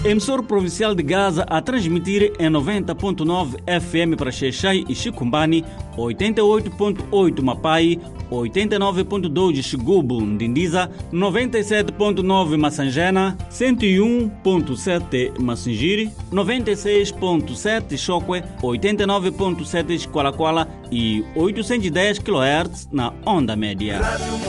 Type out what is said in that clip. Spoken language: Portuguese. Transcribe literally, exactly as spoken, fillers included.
Emissor provincial de Gaza a transmitir em noventa ponto nove F M para Xai e Chicombani, oitenta e oito ponto oito Mapai, oitenta e nove ponto dois Xigubu, Ndindiza, noventa e sete ponto nove Massangena, cento e um ponto sete Massingiri, noventa e seis ponto sete Chokwe, oitenta e nove ponto sete Qualaquala e oitocentos e dez quilohertz na onda média.